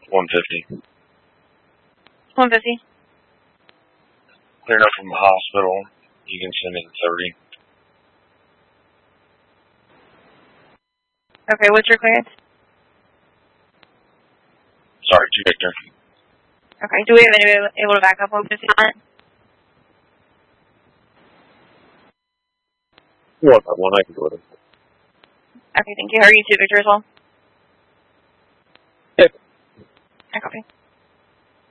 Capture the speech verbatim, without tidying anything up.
one fifty. one fifty. Clearing up from the hospital. You can send in thirty. Okay, what's your clearance? Sorry, two Victor. Okay, do we have anybody able to back up one fifty on it? You want that one? I can do it. Okay, thank you. How are you two Victor as well? Yep. Okay.